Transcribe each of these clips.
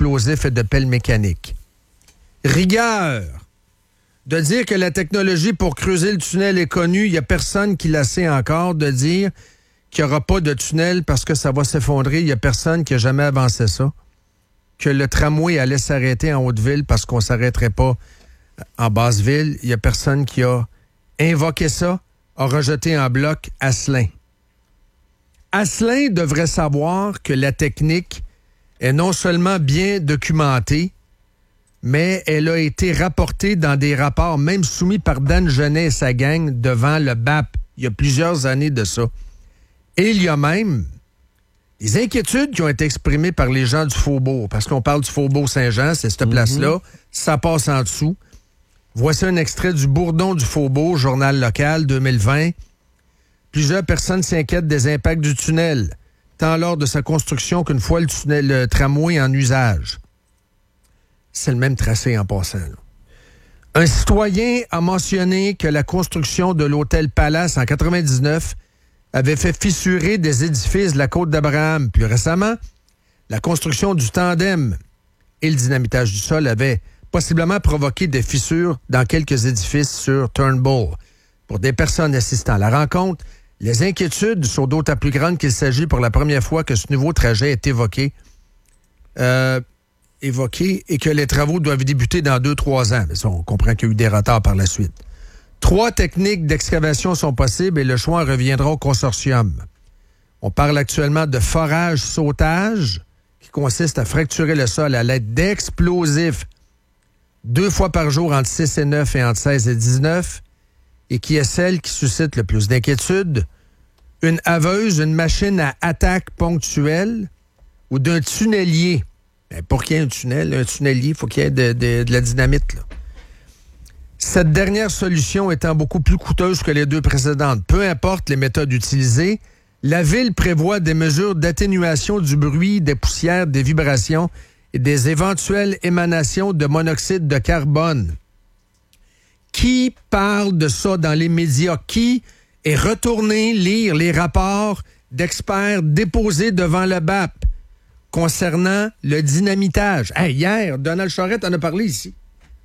d'explosifs et de pelles mécaniques. Rigueur. De dire que la technologie pour creuser le tunnel est connue, il n'y a personne qui la sait encore. De dire qu'il n'y aura pas de tunnel parce que ça va s'effondrer, il n'y a personne qui a jamais avancé ça. Que le tramway allait s'arrêter en Haute-Ville parce qu'on ne s'arrêterait pas en Basse-Ville, il n'y a personne qui a invoqué ça, a rejeté en bloc Asselin. Asselin devrait savoir que la technique est non seulement bien documentée, mais elle a été rapportée dans des rapports, même soumis par Dan Genet et sa gang, devant le BAP. Il y a plusieurs années de ça. Et il y a même des inquiétudes qui ont été exprimées par les gens du Faubourg, parce qu'on parle du Faubourg Saint-Jean, c'est cette place-là, ça passe en dessous. Voici un extrait du Bourdon du Faubourg, journal local, 2020. Plusieurs personnes s'inquiètent des impacts du tunnel, tant lors de sa construction qu'une fois le tramway en usage. C'est le même tracé en passant. Là. Un citoyen a mentionné que la construction de l'hôtel Palace en 99 avait fait fissurer des édifices de la Côte d'Abraham. Plus récemment, la construction du tandem et le dynamitage du sol avaient possiblement provoqué des fissures dans quelques édifices sur Turnbull. Pour des personnes assistant à la rencontre, les inquiétudes sont d'autant plus grandes qu'il s'agit pour la première fois que ce nouveau trajet est évoqué et que les travaux doivent débuter dans 2-3 ans. Mais ça, on comprend qu'il y a eu des retards par la suite. 3 techniques d'excavation sont possibles et le choix reviendra au consortium. On parle actuellement de forage-sautage, qui consiste à fracturer le sol à l'aide d'explosifs 2 fois par jour entre 6 et 9 et entre 16 et 19, et qui est celle qui suscite le plus d'inquiétude. Une haveuse, une machine à attaque ponctuelle ou d'un tunnelier. Ben, pour qu'il y ait un tunnelier, il faut qu'il y ait de la dynamite. Là. Cette dernière solution étant beaucoup plus coûteuse que les 2 précédentes. Peu importe les méthodes utilisées, la Ville prévoit des mesures d'atténuation du bruit, des poussières, des vibrations et des éventuelles émanations de monoxyde de carbone. Qui parle de ça dans les médias? Qui est retourné lire les rapports d'experts déposés devant le BAP concernant le dynamitage? Hey, hier, Donald Charette en a parlé ici.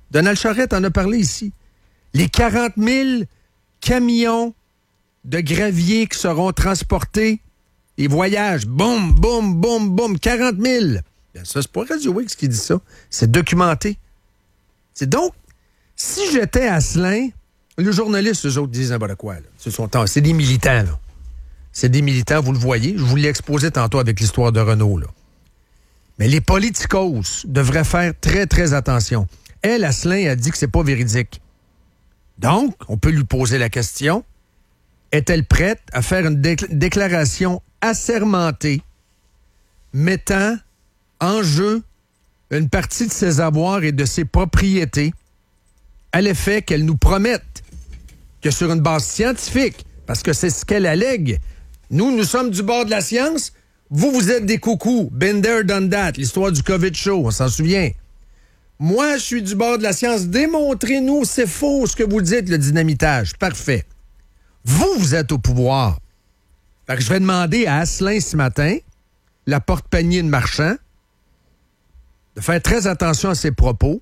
Les 40 000 camions de gravier qui seront transportés, les voyages, boum, boum, boum, boum, 40 000. Bien, ça, c'est pas Radio X qui dit ça. C'est documenté. C'est donc, si j'étais Asselin, les journalistes, eux autres, disent n'importe quoi. Là. C'est des militants, là. C'est des militants, vous le voyez. Je vous l'ai exposé tantôt avec l'histoire de Renault, là. Mais les politicos devraient faire très, très attention. Elle, Asselin, a dit que c'est pas véridique. Donc, on peut lui poser la question, est-elle prête à faire une déclaration assermentée mettant en jeu une partie de ses avoirs et de ses propriétés à l'effet qu'elle nous promette que sur une base scientifique, parce que c'est ce qu'elle allègue, nous sommes du bord de la science, vous êtes des coucous, been there, done that, l'histoire du COVID show, on s'en souvient. Moi, je suis du bord de la science, démontrez-nous, c'est faux ce que vous dites, le dynamitage, parfait. Vous êtes au pouvoir. Fait que je vais demander à Asselin ce matin, la porte-panier de Marchand, de faire très attention à ses propos.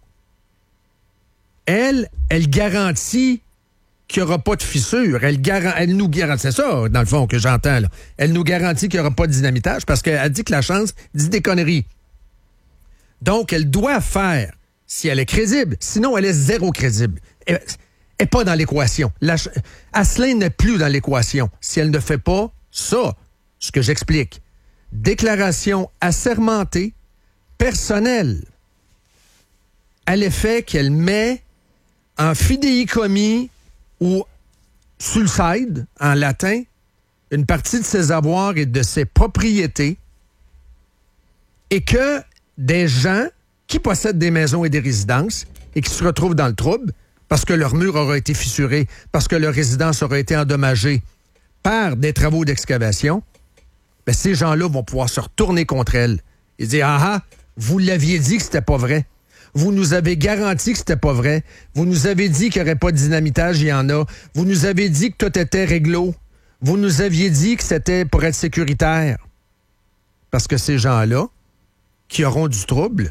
Elle garantit qu'il n'y aura pas de fissure. Elle nous garantit, c'est ça, dans le fond, que j'entends, là. Elle nous garantit qu'il n'y aura pas de dynamitage parce qu'elle dit que la chance dit des conneries. Donc, elle doit faire, si elle est crédible, sinon elle est zéro crédible. Elle n'est pas dans l'équation. Asselin n'est plus dans l'équation. Si elle ne fait pas ça, ce que j'explique, déclaration assermentée, personnelle, à l'effet qu'elle met en fidéicommis ou sulcide, en latin, une partie de ses avoirs et de ses propriétés, et que des gens qui possèdent des maisons et des résidences et qui se retrouvent dans le trouble parce que leur mur aura été fissuré, parce que leur résidence aura été endommagée par des travaux d'excavation, bien, ces gens-là vont pouvoir se retourner contre elle et dire « Ah, vous l'aviez dit que c'était pas vrai. Vous nous avez garanti que c'était pas vrai. Vous nous avez dit qu'il n'y aurait pas de dynamitage, il y en a. Vous nous avez dit que tout était réglo. Vous nous aviez dit que c'était pour être sécuritaire. » Parce que ces gens-là, qui auront du trouble,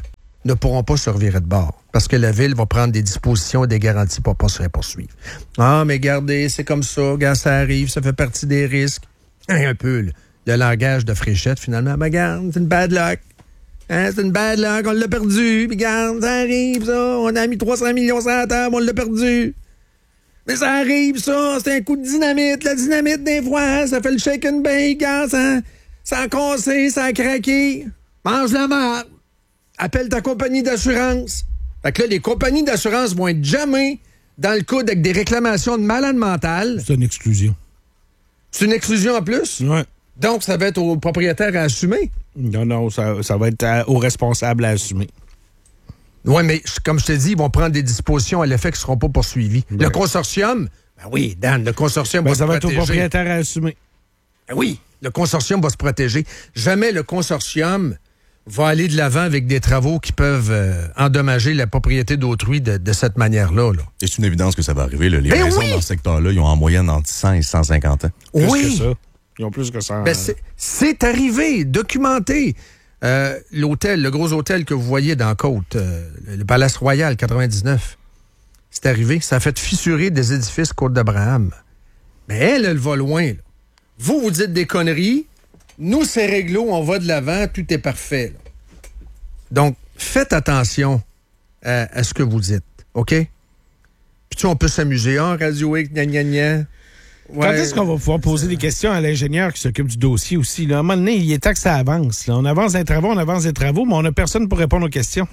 ne pourront pas se revirer de bord parce que la Ville va prendre des dispositions et des garanties pour ne pas se faire poursuivre. Ah, mais regardez, c'est comme ça, regarde, ça arrive, ça fait partie des risques. Un peu, le langage de Fréchette, finalement. Mais regarde, c'est une bad luck. Hein, c'est une bad luck, on l'a perdu. Puis regarde, ça arrive, ça. On a mis 300 millions sur la table, on l'a perdu. Mais ça arrive, ça. C'est un coup de dynamite. La dynamite, des fois, ça fait le shake and bake. Hein, ça a cassé, ça a craqué. Mange la merde. Appelle ta compagnie d'assurance. Fait que là, les compagnies d'assurance vont être jamais dans le coude avec des réclamations de malade mental. C'est une exclusion. C'est une exclusion en plus? Oui. Donc, ça va être au propriétaire à assumer? Non, ça va être aux responsables à assumer. Oui, mais comme je te dis, ils vont prendre des dispositions à l'effet qui ne seront pas poursuivis. Ben. Le consortium, ben oui, Dan, le consortium va se ça va protéger. être au propriétaire à assumer. Ben oui, le consortium va se protéger. Jamais le consortium va aller de l'avant avec des travaux qui peuvent endommager la propriété d'autrui de cette manière-là. Là. Et c'est une évidence que ça va arriver. Là. Les Ben maisons oui! dans ce secteur-là, ils ont en moyenne entre 100 et 150 ans. Plus Oui! que ça. Ils ont plus que ça. Ben, c'est arrivé, documenté. L'hôtel, le gros hôtel que vous voyez dans la côte, le Palace Royal 99, c'est arrivé. Ça a fait fissurer des édifices Côte d'Abraham. Mais elle va loin. Là. Vous dites des conneries. Nous, c'est réglo, on va de l'avant, tout est parfait. Là. Donc, faites attention à ce que vous dites, OK? Puis tu sais, on peut s'amuser. Ah, Radio X, gna gna gna. Ouais. Quand est-ce qu'on va pouvoir poser des questions à l'ingénieur qui s'occupe du dossier aussi? Là? À un moment donné, il est temps que ça avance. Là. On avance des travaux, mais on n'a personne pour répondre aux questions.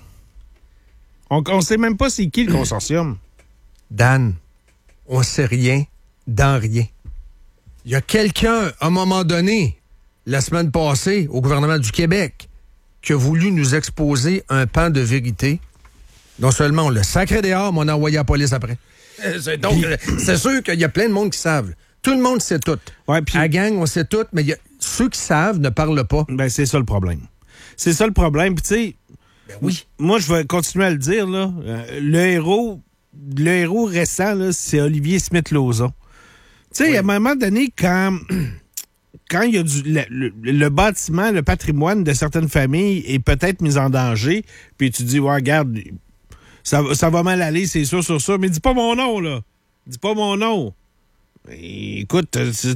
On ne sait même pas c'est qui le consortium. Dan, on ne sait rien dans rien. Il y a quelqu'un, à un moment donné, la semaine passée, au gouvernement du Québec, qui a voulu nous exposer un pan de vérité. Non seulement on le sacré dehors, mais on a envoyé la police après. Donc, c'est sûr qu'il y a plein de monde qui savent. Tout le monde sait tout. Ouais, puis... À la gang, on sait tout, mais ceux qui savent ne parlent pas. Ben, c'est ça le problème. C'est ça le problème. Puis, tu sais, ben oui. Moi, je vais continuer à le dire, là. Le héros récent, là, c'est Olivier Smith-Lauzon. Tu sais, oui. À un moment donné, quand il y a le bâtiment, le patrimoine de certaines familles est peut-être mis en danger, puis tu dis, ouais, regarde, ça va mal aller, c'est sûr, sur ça, mais dis pas mon nom, là. Dis pas mon nom. Écoute,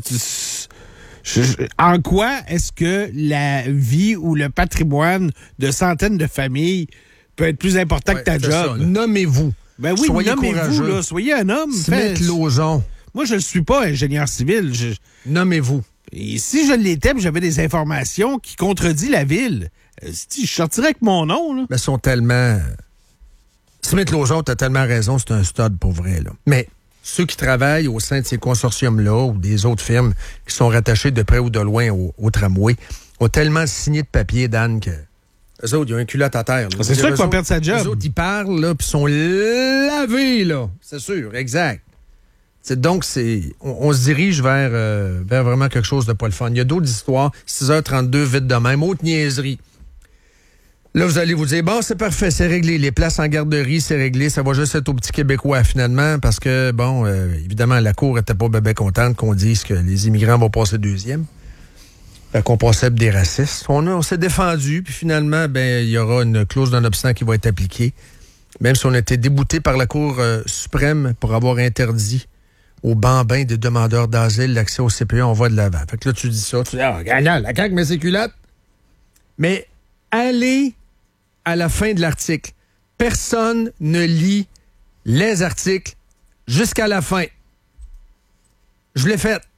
en quoi est-ce que la vie ou le patrimoine de centaines de familles peut être plus important que ta job? Ça. Nommez-vous. Ben oui, soyez nommez-vous, courageux. là. Soyez un homme. Smith-Lauzon. Moi, je ne suis pas ingénieur civil. Nommez-vous. Et si je l'étais, j'avais des informations qui contredisent la ville, je sortirais avec mon nom, là. Mais ils sont tellement... Smith-Lauzon, t'as tellement raison, c'est un stud pour vrai, là. Mais ceux qui travaillent au sein de ces consortiums-là ou des autres firmes qui sont rattachées de près ou de loin au tramway ont tellement signé de papier, Dan, que eux autres, ils ont un culotte à terre. Là. C'est sûr qu'il va perdre sa job. Les autres, ils parlent, là, puis sont lavés, là. C'est sûr, exact. Donc, on se dirige vers vraiment quelque chose de pas le fun. Il y a d'autres histoires. 6h32, vite de même. Autre niaiserie. Là, vous allez vous dire, bon, c'est parfait, c'est réglé. Les places en garderie, c'est réglé. Ça va juste être aux petits Québécois, finalement, parce que, bon, évidemment, la Cour était pas bien contente qu'on dise que les immigrants vont passer deuxième. Fait qu'on passait des racistes. On s'est défendu, puis finalement, ben, il y aura une clause d'un obstant qui va être appliquée. Même si on a été débouté par la Cour suprême pour avoir interdit aux bambins des demandeurs d'asile l'accès au CPE, on va de l'avant. Fait que là, tu dis ça, tu dis, gagnant, la CAQ met ses culottes. Mais allez à la fin de l'article. Personne ne lit les articles jusqu'à la fin. Je l'ai fait.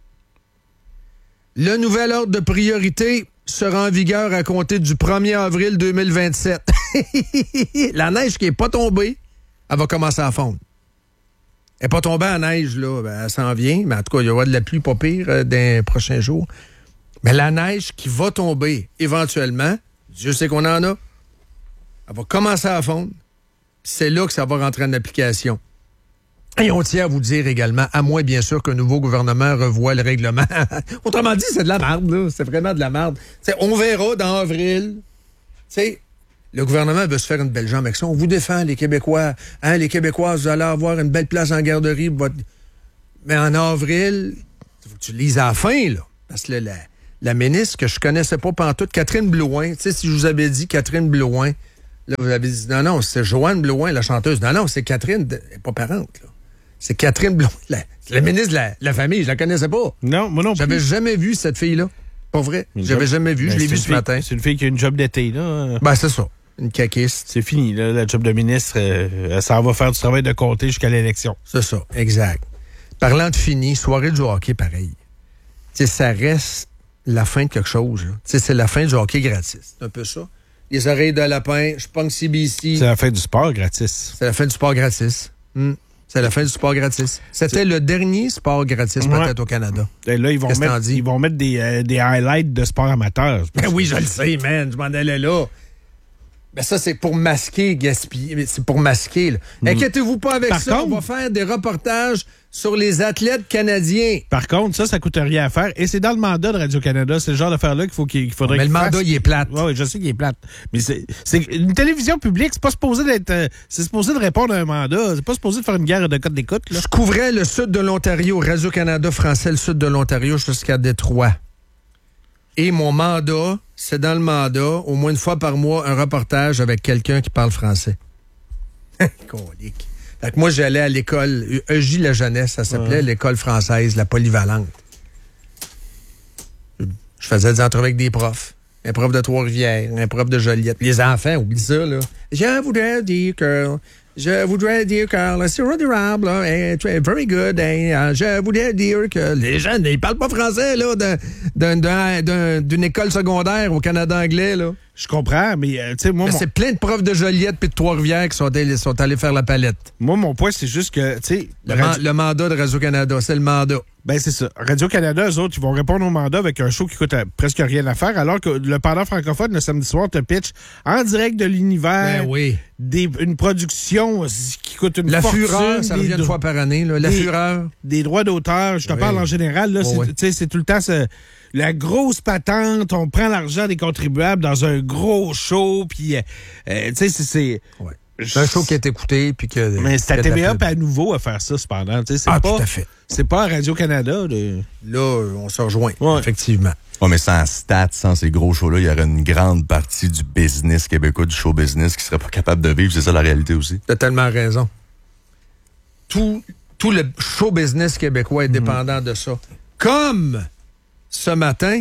Le nouvel ordre de priorité sera en vigueur à compter du 1er avril 2027. La neige qui n'est pas tombée, elle va commencer à fondre. Elle n'est pas tombée en neige, là, ben, elle s'en vient, mais en tout cas, il y aura de la pluie pas pire dans les prochains jours. Mais la neige qui va tomber éventuellement, Dieu sait qu'on en a, elle va commencer à fondre. C'est là que ça va rentrer en application. Et on tient à vous dire également, à moins bien sûr qu'un nouveau gouvernement revoie le règlement. Autrement dit, c'est de la merde, là. C'est vraiment de la merde. T'sais, on verra dans avril. T'sais, le gouvernement veut se faire une belle jambe avec ça. On vous défend, les Québécois. Hein, les Québécois, vous allez avoir une belle place en garderie. Mais en avril, il faut que tu lises à la fin, là. Parce que là, la ministre que je connaissais pas pantoute, Catherine Blouin, tu sais, si je vous avais dit Catherine Blouin, Là, vous avez dit, non, c'est Joanne Blouin, la chanteuse. Non, c'est Catherine, elle n'est pas parente, là. C'est Catherine Blouin, la ministre de la Famille. Je la connaissais pas. Non, moi non plus. J'avais jamais vu cette fille-là. Pas vrai. J'avais jamais vu. Je l'ai vue ce matin. C'est une fille qui a une job d'été, là. Ben, c'est ça. Une caquiste. C'est fini, là. La job de ministre, ça va faire du travail de comté jusqu'à l'élection. C'est ça, exact. Parlant de fini, soirée du hockey, pareil. Tu sais, ça reste la fin de quelque chose, là. Tu sais, c'est la fin du hockey gratis. C'est un peu ça. Les oreilles de lapin, je pogne CBC. C'est la fin du sport gratis. C'est la fin du sport gratis. C'est la fin du sport gratis. C'était le dernier sport gratis, peut-être, au Canada. Et là, ils vont mettre des highlights de sport amateur. Ben oui, je le sais, man. Je m'en allais là. Ben ça, c'est pour masquer, gaspiller. C'est pour masquer, là. Inquiétez-vous pas avec ça. On va faire des reportages sur les athlètes canadiens. Par contre, ça coûte rien à faire. Et c'est dans le mandat de Radio-Canada. C'est le genre d'affaire-là qu'il faudrait mais le mandat, il est plate. Oui, je sais qu'il est plate. Mais c'est une télévision publique, c'est pas supposé d'être... c'est supposé de répondre à un mandat. C'est pas supposé de faire une guerre de code d'écoute, là. Je couvrais le sud de l'Ontario, Radio-Canada français, le sud de l'Ontario jusqu'à Détroit. Et mon mandat, c'est dans le mandat, au moins une fois par mois, un reportage avec quelqu'un qui parle français. Colique. Fait que moi, j'allais à l'école, EJ La Jeunesse, ça s'appelait, l'école française, la polyvalente. Je faisais des entrevues avec des profs. Un prof de Trois-Rivières, un prof de Joliette. Les enfants, oublie ça, là. Je voudrais dire que c'est redorable, very good. Je voudrais dire que les jeunes, ils parlent pas français, là, d'une école secondaire au Canada anglais, là. Je comprends, mais tu sais, moi... C'est plein de profs de Joliette puis de Trois-Rivières qui sont allés faire la palette. Moi, mon point, c'est juste que, tu sais... Le mandat de Radio-Canada, c'est le mandat. Ben, c'est ça. Radio-Canada, eux autres, ils vont répondre au mandat avec un show qui coûte presque rien à faire, alors que le pendant francophone, le samedi soir, te pitch en direct de l'univers. Ben oui. Une production qui coûte une fortune. La Fureur, ça revient une fois par année, là. La Fureur. Des droits d'auteur, je te parle en général, là. C'est tout le temps la grosse patente, on prend l'argent des contribuables dans un gros show, puis, tu sais, c'est... Ouais. C'est un show qui est écouté, puis que... Mais c'est à TVA à nouveau à faire ça, cependant. Tout à fait. C'est pas à Radio-Canada. Là, on se rejoint, effectivement. Oui, mais sans stats, sans ces gros shows-là, il y aurait une grande partie du business québécois, du show business, qui serait pas capable de vivre. C'est ça la réalité aussi. T'as tellement raison. Tout le show business québécois est dépendant de ça. Comme ce matin,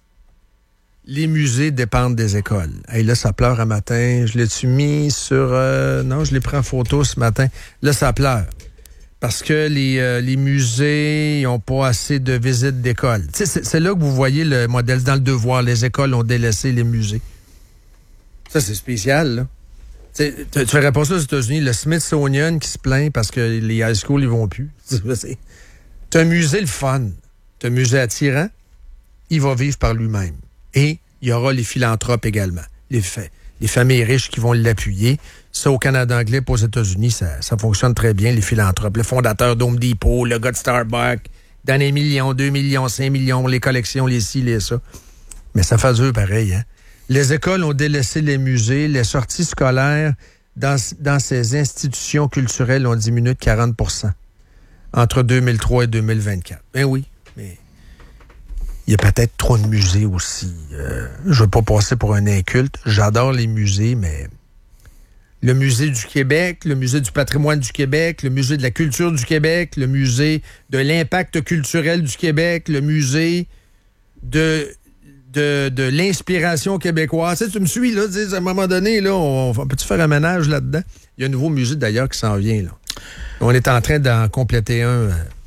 les musées dépendent des écoles. Hey, là, ça pleure un matin. Je l'ai-tu mis sur... non, je l'ai pris en photo ce matin. Là, ça pleure. Parce que les musées n'ont pas assez de visites d'école. C'est là que vous voyez le modèle. Dans le Devoir, les écoles ont délaissé les musées. Ça, c'est spécial, là. Tu verrais pas ça aux États-Unis. Le Smithsonian qui se plaint parce que les high schools, ils vont plus. C'est un musée le fun. C'est un musée attirant. Il va vivre par lui-même. Et il y aura les philanthropes également. Les familles riches qui vont l'appuyer. Ça, au Canada anglais, pas aux États-Unis, ça fonctionne très bien, les philanthropes. Le fondateur d'Home Depot, le gars de Starbucks, dans les millions, 2 millions, 5 millions, les collections, les ci, les ça. Mais ça fait dur pareil, hein? Les écoles ont délaissé les musées. Les sorties scolaires dans ces institutions culturelles ont diminué de 40 % entre 2003 et 2024. Ben oui, mais il y a peut-être trop de musées aussi. Je veux pas passer pour un inculte. J'adore les musées, mais le Musée du Québec, le Musée du patrimoine du Québec, le Musée de la culture du Québec, le Musée de l'impact culturel du Québec, le Musée de l'inspiration québécoise. Tu sais, tu me suis, là, à un moment donné, là, on peut-tu faire un ménage là-dedans? Il y a un nouveau musée, d'ailleurs, qui s'en vient, là. On est en train d'en compléter un.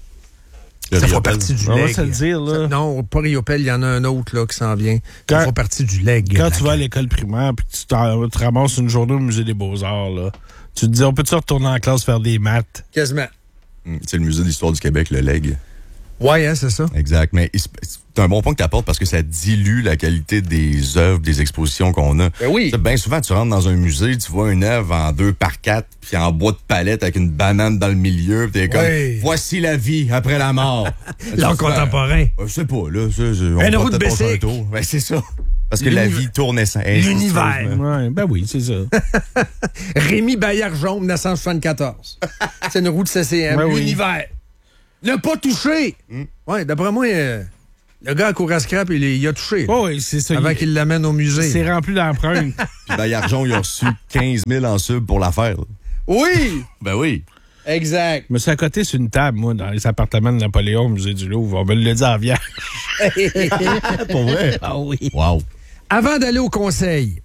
Ça fait partie du LEG. On LEG. va se le dire, là. Non, pas Riopel, il y en a un autre, là, qui s'en vient. Ça fait partie du LEG. Quand tu vas à l'école primaire puis que tu te ramasses une journée au Musée des Beaux-Arts, là, tu te dis, on peut-tu retourner en classe faire des maths? Quasiment. C'est le Musée de l'histoire du Québec, le LEG. Oui, hein, c'est ça. Exact. Mais c'est un bon point que tu apportes parce que ça dilue la qualité des œuvres, des expositions qu'on a. Ben oui. Bien souvent, tu rentres dans un musée, tu vois une œuvre en 2x4, puis en bois de palette avec une banane dans le milieu, puis t'es comme, voici la vie après la mort. L'art contemporain. Je sais pas, là. Une roue de bicycle. Ben, c'est ça. Parce que la vie tourne sans. L'univers. Ouais, ben oui, c'est ça. Rémi Bayard-Jean, 1974. C'est une roue de CCM. Ben l'univers. Ne pas toucher. Oui, d'après moi, Le gars à cour à scrap, il a touché. Oh, oui, c'est ça. Avant qu'il l'amène au musée. C'est rempli d'empreintes. Puis Baillargeon, il a reçu 15 000 en sub pour l'affaire. Oui! Ben oui. Exact. Je me suis accoté sur une table, moi, dans les appartements de Napoléon au musée du Louvre. On me l'a dit en vierge. Pour vrai? Ah oui. Wow. Avant d'aller au conseil,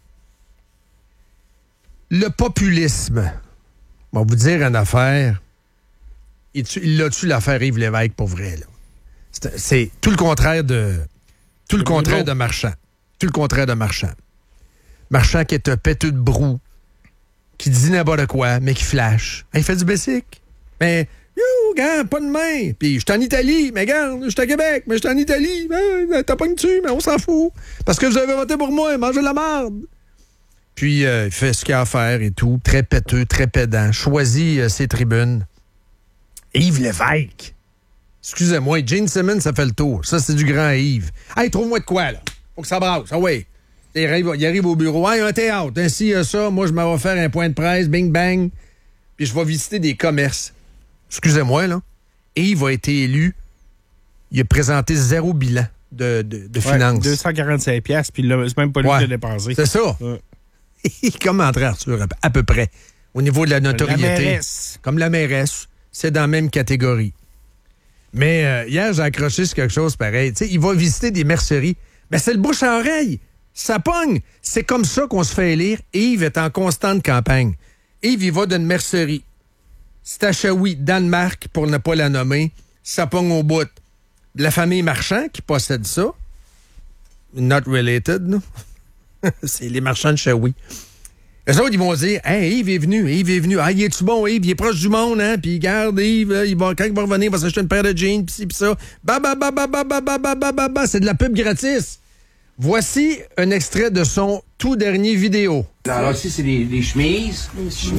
le populisme. On va vous dire une affaire. Il l'a-tu l'affaire Yves Lévesque pour vrai, là? C'est tout le contraire de. Tout le contraire de Marchand. Tout le contraire de Marchand. Marchand qui est un péteux de brou, qui dit n'importe quoi, mais qui flash. Il fait du basic. Mais, gars, pas de main. Puis, je suis en Italie, mais regarde, je suis à Québec, mais je suis en Italie. T'as pas une dessus, mais on s'en fout. Parce que vous avez voté pour moi, mangez de la marde. Puis, il fait ce qu'il a à faire et tout. Très péteux, très pédant. Choisit ses tribunes. Yves Lévesque. Excusez-moi, Gene Simmons, ça fait le tour. Ça, c'est du grand Yves. Hey, trouve-moi de quoi, là? Faut que ça brasse. Ah oui. Il arrive au bureau. Hey, un théâtre. Ainsi, ça, moi, je m'en vais faire un point de presse. Bing, bang. Puis je vais visiter des commerces. Excusez-moi, là. Yves a été élu. Il a présenté 0 bilan de finances. 245 piastres, puis c'est même pas lui qui l'a dépensé. C'est ça. Ouais. Comme André Arthur, à peu près. Au niveau de la notoriété. La mairesse. Comme la mairesse. C'est dans la même catégorie. Mais hier, j'ai accroché sur quelque chose pareil. Tu sais, il va visiter des merceries. Ben, c'est le bouche à oreille. Ça pogne. C'est comme ça qu'on se fait élire. Yves est en constante campagne. Yves, il va d'une mercerie. C'est à Shawi, Danemark, pour ne pas la nommer. Ça pogne au bout. La famille Marchand qui possède ça. Not related, non? C'est les marchands de Shawi. Eux autres, ils vont dire, hey, Yves est venu. Ah, il est-tu bon, Yves? Il est proche du monde, hein? Puis, garde, Yves, quand il va revenir, il va s'acheter une paire de jeans, pis ci, pis ça. C'est de la pub gratis. Voici un extrait de son tout dernier vidéo. Alors, ici, c'est les chemises.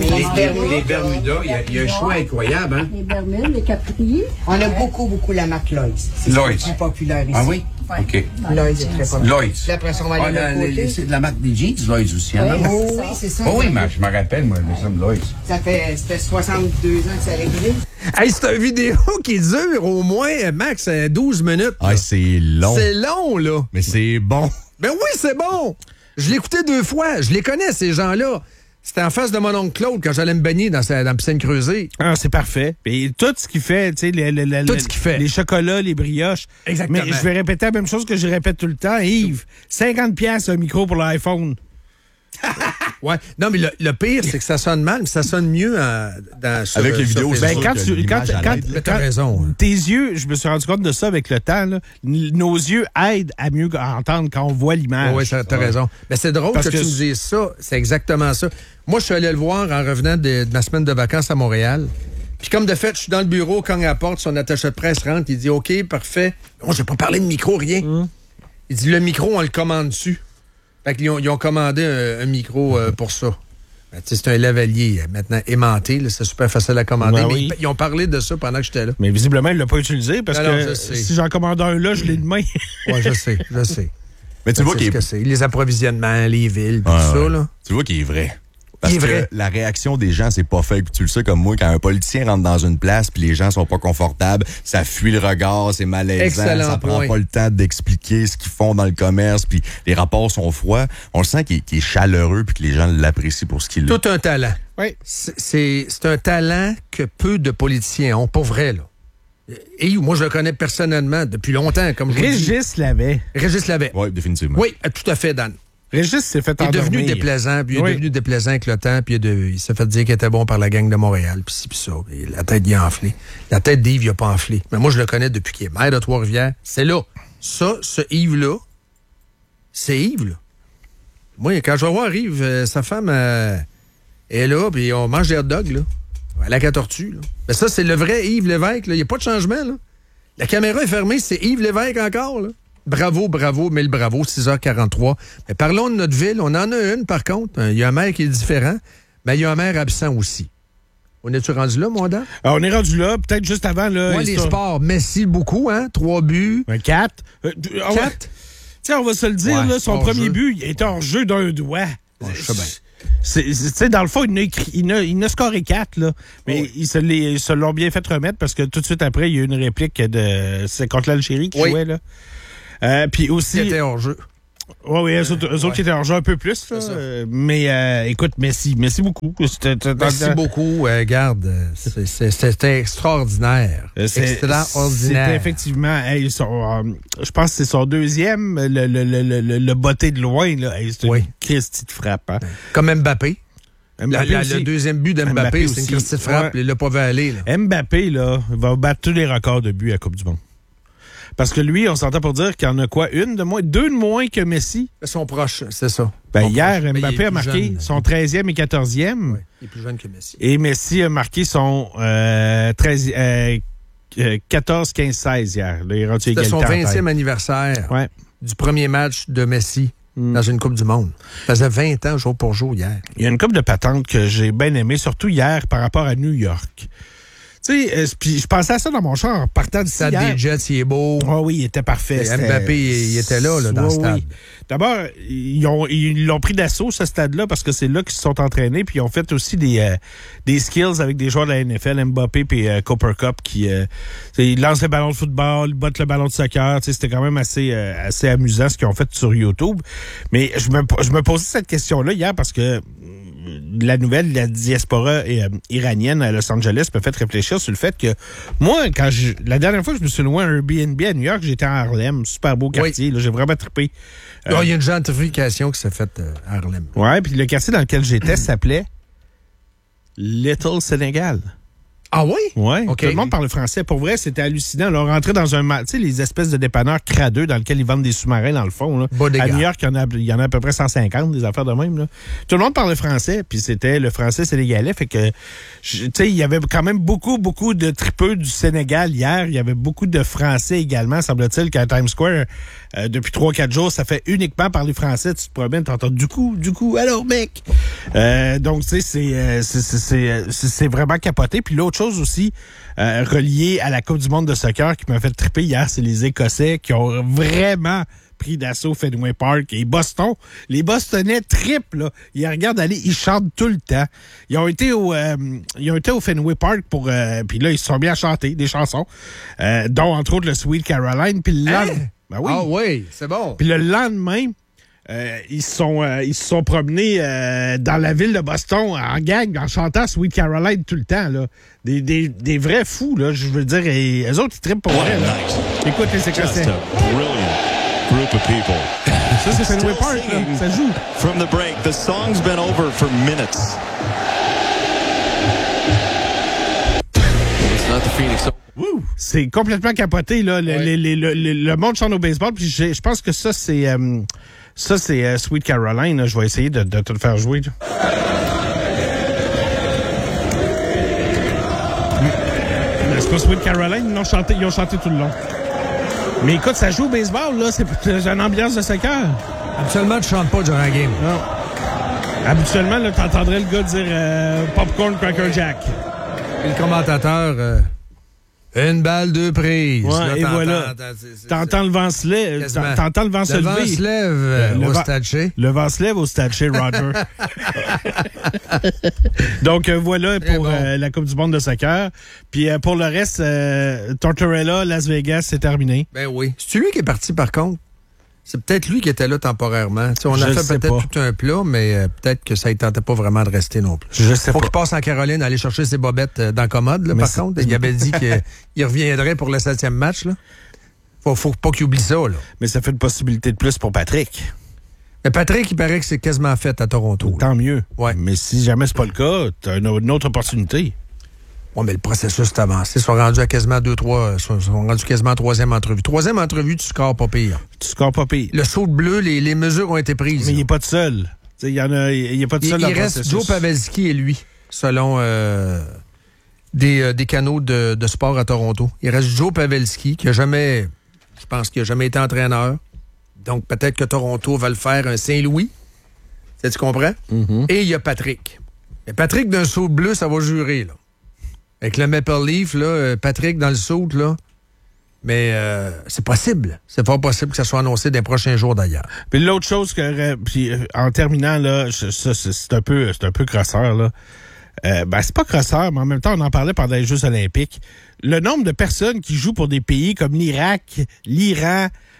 Les Bermudas. Il y a un choix incroyable, hein? Les Bermudes, les Capri. On a beaucoup la marque Lloyds. C'est plus populaire ici. Ah oui? OK. Lloyds est très populaire. Lloyds. Puis après ça, on va aller de l'autre c'est de la marque des jeans, Lloyds aussi, hein? Oui, c'est ça. Oh oui, mais je me rappelle, moi, je me semble Lloyds. C'était 62 ans que ça allait griller. Hey, c'est une vidéo qui dure au moins, max, 12 minutes. Ah, c'est long. C'est long, là. Mais c'est bon. Ben oui, c'est bon. Je l'ai écouté 2 fois. Je les connais, ces gens-là. C'était en face de mon oncle Claude quand j'allais me baigner dans la piscine creusée. Ah, c'est parfait. Et tout ce qu'il fait, tu sais, tout ce qu'il fait. Les chocolats, les brioches. Exactement. Mais je vais répéter la même chose que je répète tout le temps. Yves, 50 piastres un micro pour l'iPhone. Ouais. Non, mais le pire, c'est que ça sonne mal, mais ça sonne mieux sur, avec les vidéos. Facebook. T'as raison. Tes yeux, je me suis rendu compte de ça avec le temps. Là. Nos yeux aident à mieux entendre quand on voit l'image. Oui, t'as raison. Mais c'est drôle que tu me dises ça. C'est exactement ça. Moi, je suis allé le voir en revenant de ma semaine de vacances à Montréal. Puis comme de fait, je suis dans le bureau, cogne à la porte, son attaché de presse rentre, il dit « OK, parfait. » Bon, j'ai pas parlé de micro, rien. Il dit « Le micro, on le commande dessus. » Fait qu'ils ont commandé un micro pour ça. Ben, c'est un lavalier maintenant aimanté. Là, c'est super facile à commander. Ben, mais oui. Ils ont parlé de ça pendant que j'étais là. Mais visiblement, il ne l'a pas utilisé parce que si j'en commande un là, je l'ai demain. Oui, je sais. Mais tu vois qu'il est... Les approvisionnements, les villes, tout ça. Là. Tu vois qu'il est vrai. Parce que la réaction des gens, c'est pas fait. Puis tu le sais comme moi, quand un politicien rentre dans une place puis les gens sont pas confortables, ça fuit le regard, c'est malaisant, excellent ça prend pas le temps d'expliquer ce qu'ils font dans le commerce, puis les rapports sont froids. On le sent qu'il est chaleureux puis que les gens l'apprécient pour ce qu'il est. Tout un talent. Oui. C'est un talent que peu de politiciens ont, pas vrai, là. Et moi, je le connais personnellement depuis longtemps, comme je vous dis. Régis l'avait. Oui, définitivement. Oui, tout à fait, Dan. Régis s'est fait endormir. Il est devenu déplaisant, puis il est devenu déplaisant avec le temps, puis il s'est fait dire qu'il était bon par la gang de Montréal, puis ci, puis ça. Et la tête y a enflé. La tête d'Yves, il a pas enflé. Mais moi, je le connais depuis qu'il est maire de Trois-Rivières. C'est là. Ça, ce Yves-là, c'est Yves, là. Moi, quand je vais voir Yves, sa femme est là, puis on mange des hot dogs, là. À la tortue, là. Mais ça, c'est le vrai Yves Lévesque, là. Il n'y a pas de changement, là. La caméra est fermée, c'est Yves Lévesque encore, là. Bravo, 6h43. Mais parlons de notre ville. On en a une, par contre. Il y a un maire qui est différent, mais il y a un maire absent aussi. On est-tu rendu là, mon Dan? On est rendu là, peut-être juste avant. Là, les sports. Messi, beaucoup, hein? 3 buts. 4. 4? Tiens, on va se le dire, là, son premier but, il était hors jeu d'un doigt. Ouais, je sais bien. Dans le fond, il a scoré 4, là. Mais ils se l'ont bien fait remettre parce que tout de suite après, il y a eu une réplique c'est contre l'Algérie qui jouait, là. Puis aussi... Qui était hors jeu. Oui, eux autres qui étaient hors jeu un peu plus. Là, mais écoute, merci beaucoup. Merci beaucoup. Garde, c'était extraordinaire. Extraordinaire. C'était effectivement, je pense que c'est son deuxième, le botté de loin. Là. C'est une Christie de frappe. Hein. Comme Mbappé. Le deuxième but d'Mbappé, c'est une Christie de frappe. Il l'a pas vu aller. Là. Mbappé, là, va battre tous les records de buts à la Coupe du Monde. Parce que lui, on s'entend pour dire qu'il y en a quoi? Deux de moins que Messi? Ils sont proches, c'est ça. Hier, Mbappé a marqué son 13e et 14e. Oui, il est plus jeune que Messi. Et Messi a marqué son 14, 15, 16 hier. Là, il est rendu C'était son 20e anniversaire du premier match de Messi dans une Coupe du Monde. Ça faisait 20 ans jour pour jour hier. Il y a une coupe de patentes que j'ai bien aimée, surtout hier par rapport à New York. Tu sais, puis je pensais à ça dans mon char en partant d'ici hier. Le stade des Jets, il est beau. Oh oui, il était parfait. Mbappé, il était là dans le stade. Oui. D'abord, ils l'ont pris d'assaut, ce stade-là, parce que c'est là qu'ils se sont entraînés, puis ils ont fait aussi des skills avec des joueurs de la NFL, Mbappé et Cooper Cup, qui ils lancent le ballon de football, ils battent le ballon de soccer. C'était quand même assez amusant ce qu'ils ont fait sur YouTube. Mais je me posais cette question-là hier parce que la nouvelle de la diaspora iranienne à Los Angeles m'a fait réfléchir sur le fait que moi, la dernière fois que je me suis loué un Airbnb à New York, j'étais à Harlem, super beau quartier, là, j'ai vraiment trippé. Il y a une gentrification qui s'est faite à Harlem. Ouais, puis le quartier dans lequel j'étais s'appelait Little Sénégal. Ah oui? Oui, okay. Tout le monde parle français. Pour vrai, c'était hallucinant. On rentrait dans tu sais, les espèces de dépanneurs cradeux dans lesquels ils vendent des sous-marins dans le fond. Là. À New York, il y en a à peu près 150, des affaires de même. Là. Tout le monde parlait français, puis c'était le français sénégalais. Fait que, tu sais, il y avait quand même beaucoup de tripeux du Sénégal hier. Il y avait beaucoup de Français également. Semble-t-il qu'à Times Square, depuis 3-4 jours, ça fait uniquement parler français. Tu te promènes, t'entends du coup, alors mec! Donc, tu sais, c'est vraiment capoté. Puis l'autre chose aussi reliée à la Coupe du monde de soccer qui m'a fait triper hier, c'est les Écossais qui ont vraiment pris d'assaut Fenway Park. Et Boston, les Bostonnais trippent, là. Ils regardent aller, ils chantent tout le temps. Ils ont été au Fenway Park pour... puis là, ils se sont bien à chanter des chansons, dont entre autres le Sweet Caroline. Puis le lendemain... Ben oui. Ah oui, c'est bon. Puis le lendemain... ils se sont promenés dans la ville de Boston en gang, en chantant Sweet Caroline tout le temps. Là. Des vrais fous, là, je veux dire. Et eux autres, ils trippent pour vrai. Là. Écoute les Écossais. Group of people. Ça, c'est Fenway Park, là. Ça joue. From the break, the song's been over for minutes. It's not the Phoenix. C'est complètement capoté, là. Le monde chante au baseball, puis je pense que ça, c'est Sweet Caroline. Là. Je vais essayer de te le faire jouer. C'est pas Sweet Caroline, ils ont chanté tout le long. Mais écoute, ça joue au baseball, là. C'est une ambiance de soccer. Habituellement, tu chantes pas durant la game. Non. Habituellement, là, t'entendrais le gars dire Popcorn Cracker Jack. Et le commentateur... Une balle de prise. Ouais, là, et voilà. T'entends le vent se lever. T'entends le vent se lever. Le vent se lève au Stade Chez. Le vent se lève au Stade Chez, Roger. Donc, voilà pour la Coupe du monde de soccer. Puis pour le reste, Tortorella, Las Vegas, c'est terminé. Ben oui. C'est lui qui est parti, par contre? C'est peut-être lui qui était là temporairement. T'sais, on a fait peut-être tout un plat, mais peut-être que ça ne tentait pas vraiment de rester non plus. Je sais Faut qu'il passe en Caroline, aller chercher ses bobettes dans la commode, là, par contre. Il avait dit qu'il reviendrait pour le 7e match. Là. Faut pas qu'il oublie ça. Là. Mais ça fait une possibilité de plus pour Patrick. Mais Patrick, il paraît que c'est quasiment fait à Toronto. Tant mieux. Ouais. Mais si jamais c'est pas le cas, t'as une autre opportunité. Oui, mais le processus est avancé. Ils sont rendus à quasiment 2-3. Sont rendus quasiment 3e entrevue. 3e entrevue, tu scores pas pire. Tu scores pas pire. Le saut de bleu, les mesures ont été prises. Mais il n'est pas tout seul. Il y en a, il est pas tout seul dans le processus. Il reste Joe Pavelski et lui, selon des canaux de sport à Toronto. Il reste Joe Pavelski, qui a jamais, je pense qu'il n'a jamais été entraîneur. Donc, peut-être que Toronto va le faire un Saint-Louis. Tu comprends? Mm-hmm. Et il y a Patrick. Et Patrick, d'un saut de bleu, ça va jurer, là. Avec le Maple Leaf, là, Patrick dans le saut, là. Mais c'est possible. C'est pas possible que ça soit annoncé dans les prochains jours, d'ailleurs. Puis l'autre chose que... Puis en terminant, là, ça, c'est un peu crosseur, là. C'est pas crosseur, mais en même temps, on en parlait pendant les Jeux olympiques. Le nombre de personnes qui jouent pour des pays comme l'Irak, l'Iran,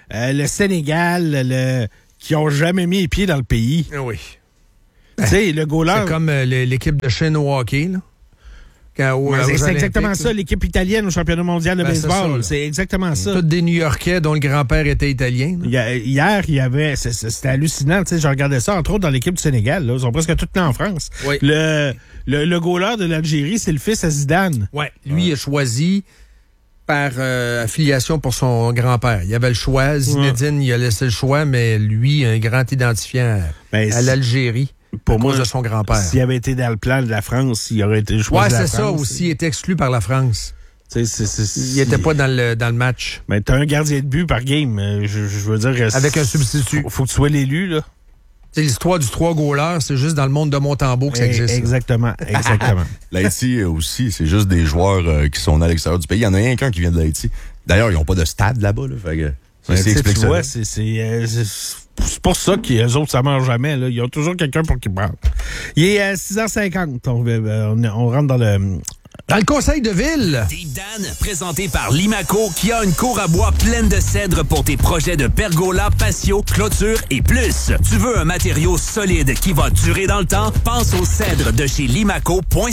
le Sénégal, qui ont jamais mis les pieds dans le pays. Oui. Tu sais, le goaler... C'est comme l'équipe de Chine au hockey, là. C'est exactement ça, l'équipe italienne au championnat mondial de baseball. C'est exactement ça. Tous des New-Yorkais dont le grand-père était italien. Hier, il y avait... C'était hallucinant. Je regardais ça, entre autres, dans l'équipe du Sénégal. Là. Ils sont presque tous nés en France. Oui. Le goaler de l'Algérie, c'est le fils à Zidane. Oui. Lui, il a choisi par affiliation pour son grand-père. Il avait le choix. Zinedine, il a laissé le choix, mais lui, un grand identifiant à l'Algérie. Pour moi, de son grand-père. S'il avait été dans le plan de la France, il aurait été choisi de la France. Ouais, c'est ça aussi. Il était exclu par la France. Il n'était pas dans le match. Mais t'as un gardien de but par game. Je veux dire... Avec un substitut. Faut que tu sois l'élu, là. C'est l'histoire du 3 goalers, c'est juste dans le monde de Montembeault que ça existe. Exactement. L'Haïti aussi, c'est juste des joueurs qui sont à l'extérieur du pays. Il y en a rien qu'un qui vient de l'Haïti. D'ailleurs, ils n'ont pas de stade là-bas. Là, fait que, tu vois, c'est pour ça qu'eux autres, ça marche jamais. Là. Ils ont toujours quelqu'un pour qu'ils parlent. Il est 6h50. On rentre dans le conseil de ville. Deep Dan, présenté par Limaco, qui a une cour à bois pleine de cèdres pour tes projets de pergola, patio, clôture et plus. Tu veux un matériau solide qui va durer dans le temps? Pense aux cèdres de chez Limaco.